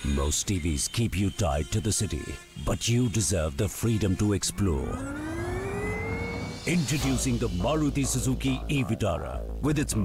Most TVs keep you tied to the city, but you deserve the freedom to explore. Introducing the Maruti Suzuki e-Vitara with its